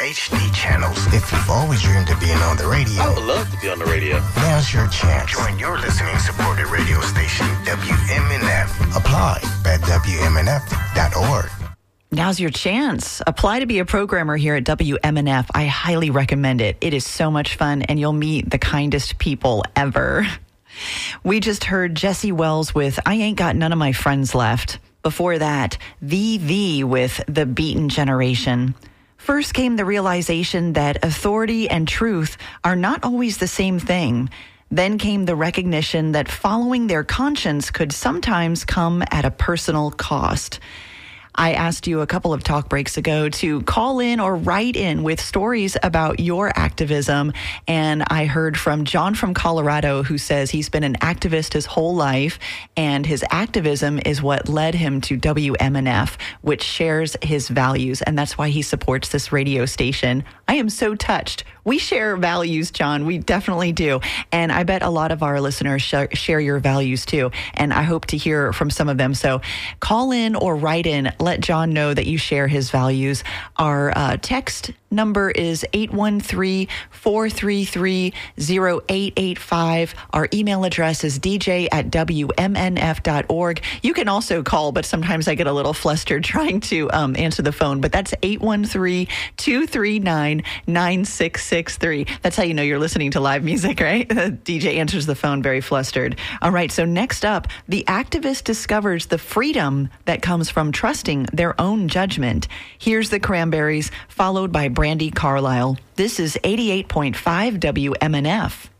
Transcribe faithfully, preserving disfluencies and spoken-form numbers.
H D channels. If you've always dreamed of being on the radio, I would love to be on the radio. Now's your chance. Join your listening supported radio station, W M N F. Apply at W M N F dot org. Now's your chance. Apply to be a programmer here at W M N F. I highly recommend it. It is so much fun, and you'll meet the kindest people ever. We just heard Jesse Wells with I Ain't Got None of My Friends Left. Before that, V V with The Beaten Generation. First came the realization that authority and truth are not always the same thing. Then came the recognition that following their conscience could sometimes come at a personal cost. I asked you a couple of talk breaks ago to call in or write in with stories about your activism. And I heard from John from Colorado, who says he's been an activist his whole life, and his activism is what led him to W M N F, which shares his values. And that's why he supports this radio station. I am so touched. We share values, John. We definitely do. And I bet a lot of our listeners sh- share your values too. And I hope to hear from some of them. So call in or write in. Let John know that you share his values. Our uh, text number is eight one three, four three three, zero eight eight five. Our email address is d j at w m n f dot org. You can also call, but sometimes I get a little flustered trying to um, answer the phone. But that's eight one three, two three nine, nine six six three. That's how you know you're listening to live music, right? The D J answers the phone very flustered. All right, so next up, the activist discovers the freedom that comes from trusting their own judgment. Here's the Cranberries, followed by Brandy Carlisle. This is eighty-eight point five W M N F.